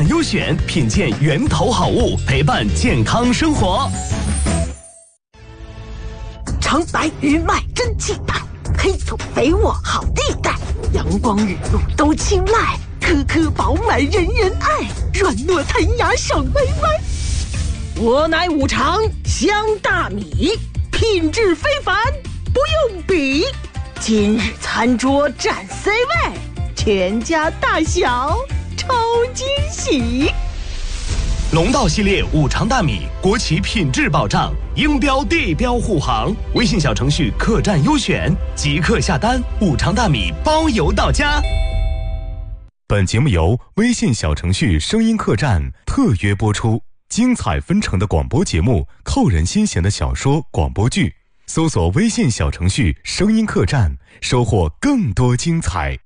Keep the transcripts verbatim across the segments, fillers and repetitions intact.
站优选，品鉴源头好物，陪伴健康生活。 长白日脉真气派，黑土肥沃好地带，阳光雨露都青睐，颗颗饱满人人爱，软糯弹牙手歪歪。我乃五常香大米，品质非凡，不用比。今日餐桌占 C 位，全家大小超惊喜。 龙道系列五常大米，国企品质保障，应标地标护航。微信小程序客栈优选，即刻下单，五常大米包邮到家。 本节目由微信小程序声音客栈特约播出。精彩纷呈的广播节目，扣人心弦的小说广播剧，搜索微信小程序声音客栈，收获更多精彩。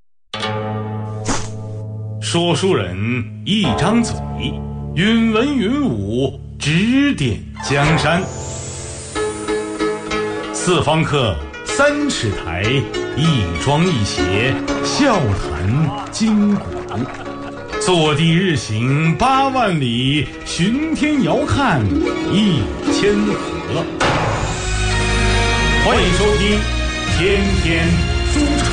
说书人一张嘴，云文云武，指点江山。四方客，三尺台，一庄一谐，笑谈今古。坐地日行八万里，巡天遥看一千河。欢迎收听天天书场。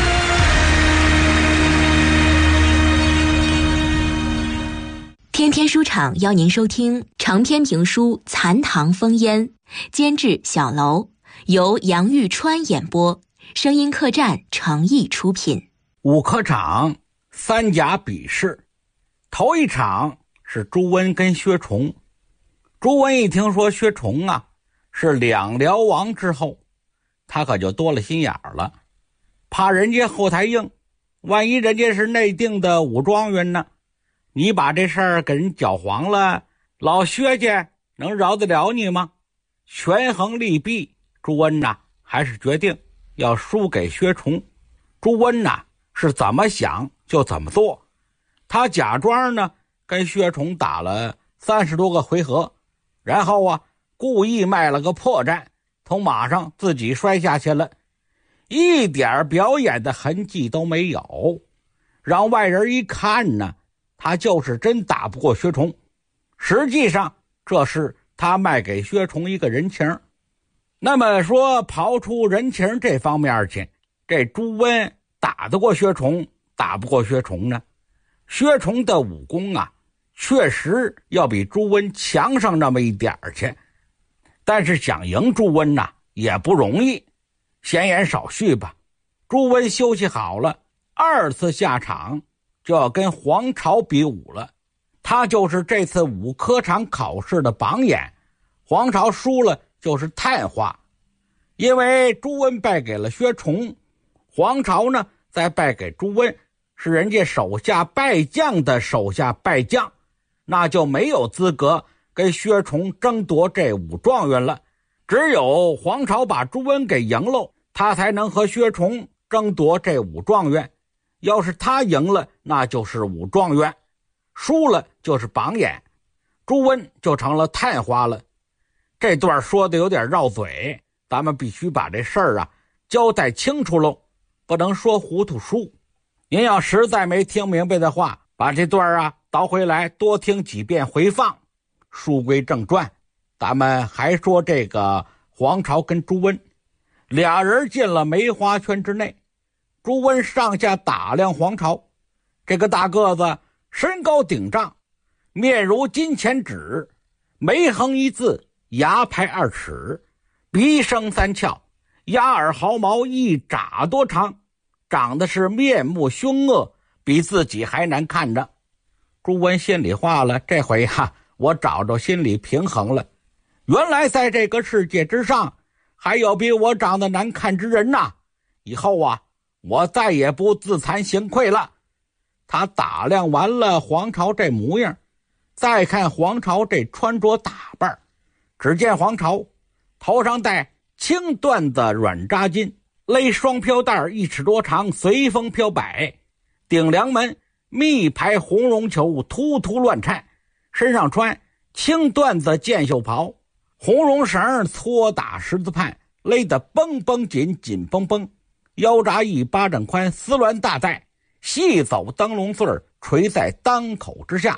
天天书场邀您收听长篇评书《残唐风烟》，监制小楼，由杨玉川演播，声音客栈诚意出品。 五科场三甲比试，头一场是朱温跟薛崇。朱温一听说薛崇啊是两辽王之后，他可就多了心眼儿了，怕人家后台硬，万一人家是内定的武状元呢，你把这事儿给人搅黄了，老薛家能饶得了你吗？权衡利弊，朱温呐还是决定要输给薛崇。朱温呐是怎么想就怎么做，他假装呢跟薛崇打了三十多个回合，然后啊故意卖了个破绽，从马上自己摔下去了，一点表演的痕迹都没有，让外人一看呢，他就是真打不过薛崇。实际上这是他卖给薛崇一个人情。那么说刨出人情这方面去，这朱温打得过薛崇打不过薛崇呢？薛崇的武功啊确实要比朱温强上那么一点儿去，但是想赢朱温呐、啊、也不容易。闲言少叙吧，朱温休息好了，二次下场就要跟黄巢比武了。他就是这次五科场考试的榜眼，黄巢输了就是探花。因为朱温败给了薛崇，黄巢呢再败给朱温，是人家手下败将的手下败将，那就没有资格跟薛崇争夺这武状元了。只有黄巢把朱温给赢了，他才能和薛崇争夺这武状元。要是他赢了，那就是武状元，输了就是榜眼，朱温就成了探花了。这段说的有点绕嘴，咱们必须把这事儿啊交代清楚喽，不能说糊涂书。您要实在没听明白的话，把这段啊倒回来多听几遍回放。书归正传，咱们还说这个黄巢跟朱温俩人进了梅花圈之内。朱温上下打量黄巢，这个大个子身高顶丈，面如金钱纸，眉横一字，牙排二尺，鼻生三窍，压耳毫毛一拃多长，长得是面目凶恶，比自己还难看着。朱温心里话了，这回哈，我找着心理平衡了，原来在这个世界之上还有比我长得难看之人呐！以后啊我再也不自惭形愧了。他打量完了黄巢这模样，再看黄巢这穿着打扮，只见黄巢头上戴青缎的软扎巾，勒双飘带一尺多长，随风飘摆，顶梁门密排红绒球突突乱颤，身上穿青缎子箭袖袍，红绒绳搓打十字畔，勒得绷绷紧紧绷绷，腰扎一巴掌宽丝鸾大带，细走灯笼穗垂在裆口之下，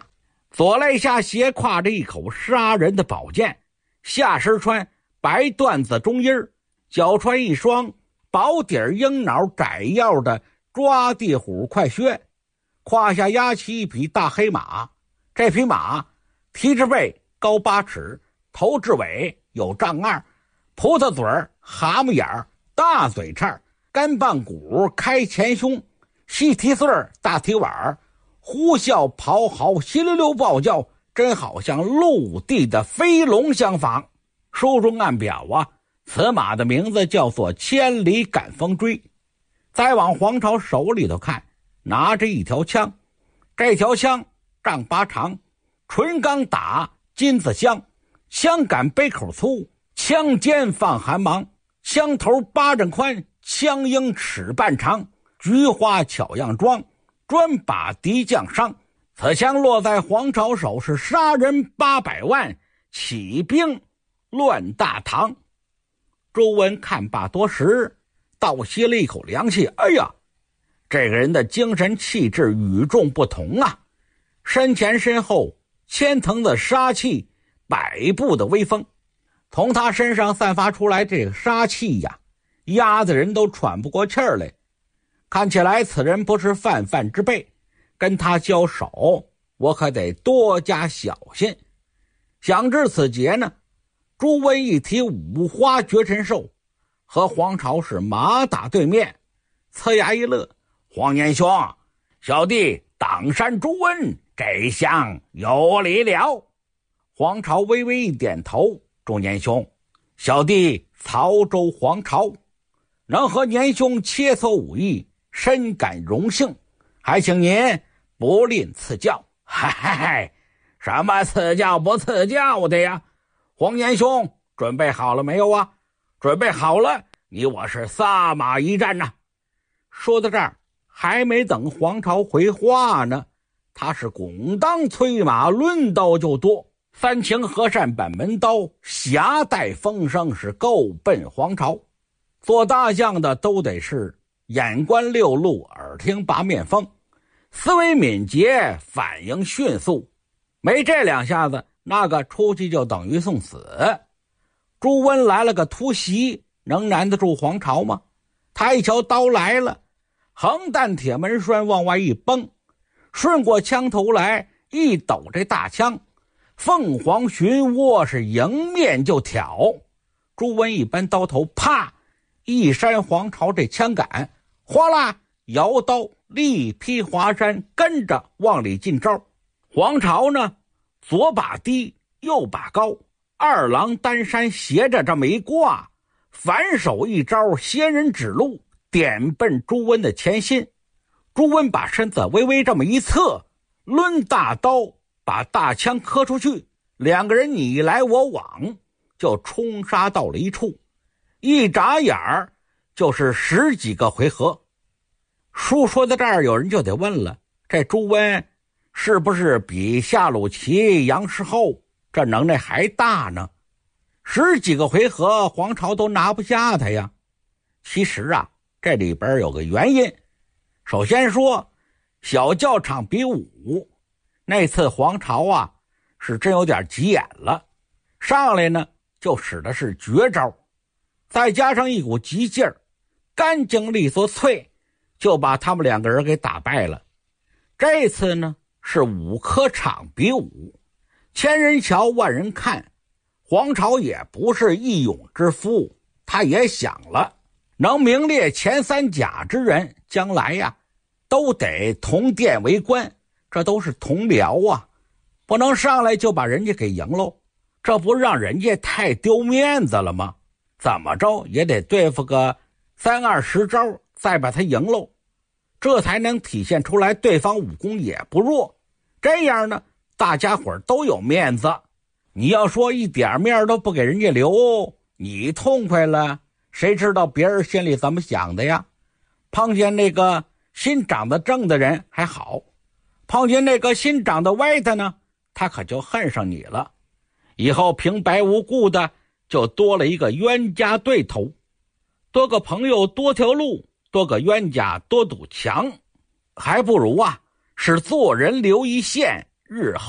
左肋下斜挎着一口杀人的宝剑，下身穿白缎子中衣，脚穿一双薄底鹰脑窄腰的抓地虎快靴，胯下压起一匹大黑马。这匹马蹄至背高八尺，头至尾有丈二，葡萄嘴儿、蛤蟆眼儿、大嘴叉，干棒骨开前胸，细蹄穗儿、大蹄碗儿，呼啸咆嚎，稀溜溜暴叫，真好像陆地的飞龙相仿。书中暗表啊，此马的名字叫做千里赶风追。再往黄巢手里头看，拿着一条枪，这条枪丈八长，纯钢打，金子镶，枪杆杯口粗，枪尖放寒芒，枪头巴掌宽，枪缨尺半长，菊花巧样装，专把敌将伤。此枪落在黄巢手，是杀人八百万，起兵乱大唐。朱温看罢多时，倒吸了一口凉气。哎呀，这个人的精神气质与众不同啊，身前身后千层的杀气，百步的威风，从他身上散发出来这个杀气呀，压得人都喘不过气儿来。看起来此人不是泛泛之辈，跟他交手我可得多加小心。想至此节呢，朱温一提五花绝尘兽，和黄巢是马打对面，呲牙一乐。黄年兄，小弟挡山朱温，这厢有礼了。黄巢微微一点头，朱年兄，小弟曹州黄巢，能和年兄切磋武艺，深感荣幸，还请您不吝赐教。嗨嗨嗨，什么赐教不赐教的呀？黄年兄准备好了没有啊？准备好了，你我是撒马一战呐、啊！说到这儿，还没等黄巢回话呢，他是拱当催马，抡刀就剁。三清和善板门刀，夹带风声，是够奔黄巢。做大将的都得是眼观六路，耳听八面风，思维敏捷，反应迅速，没这两下子，那个出去就等于送死。朱温来了个突袭，能难得住黄巢吗？他一瞧刀来了，横担铁门栓往外一崩，顺过枪头来一抖这大枪，凤凰寻窝是迎面就挑。朱温一扳刀头，啪一扇黄巢这枪杆，哗啦摇刀力劈华山，跟着往里进招。黄巢呢，左把低右把高，二郎单山斜着这么一挂，反手一招仙人指路，点奔朱温的前心。朱温把身子微微这么一侧，抡大刀把大枪磕出去，两个人你来我往，就冲杀到了一处，一眨眼儿就是十几个回合。书说到这儿，有人就得问了，这朱温是不是比夏鲁齐、杨师厚这能耐还大呢？十几个回合黄巢都拿不下他呀。其实啊，这里边有个原因。首先说小教场比武，那次黄巢啊是真有点急眼了，上来呢就使的是绝招，再加上一股急劲儿，干净利索脆，就把他们两个人给打败了。这次呢是武科场比武，千人瞧万人看，黄巢也不是一勇之夫，他也想了，能名列前三甲之人，将来呀都得同殿为官，这都是同僚啊，不能上来就把人家给赢喽，这不让人家太丢面子了吗？怎么着也得对付个三二十招，再把他赢喽，这才能体现出来对方武功也不弱。这样呢，大家伙都有面子。你要说一点面都不给人家留，你痛快了，谁知道别人心里怎么想的呀？碰见那个心长得正的人还好，碰见那个心长得歪的呢，他可就恨上你了。以后平白无故的就多了一个冤家对头，多个朋友多条路，多个冤家多堵墙，还不如啊是做人留一线，日后